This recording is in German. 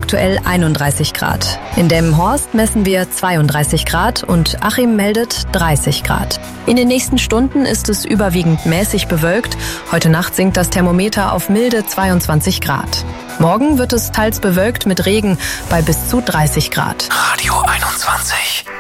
aktuell 31 Grad. In Delmenhorst messen wir 32 Grad und Achim meldet 30 Grad. In den nächsten Stunden ist es überwiegend mäßig bewölkt. Heute Nacht sinkt das Thermometer auf milde 22 Grad. Morgen wird es teils bewölkt mit Regen bei bis zu 30 Grad. Radio 21.